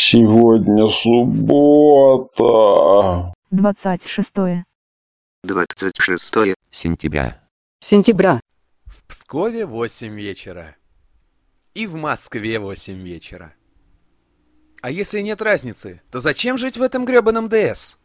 Сегодня суббота. 26 сентября. В Пскове 8 вечера. И в Москве 8 вечера. А если нет разницы, то зачем жить в этом грёбаном ДС?